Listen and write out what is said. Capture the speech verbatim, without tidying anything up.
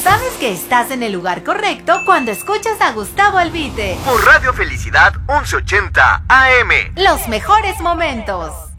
Sabes que estás en el lugar correcto cuando escuchas a Gustavo Albite por Radio Felicidad once ochenta A M. Los mejores momentos.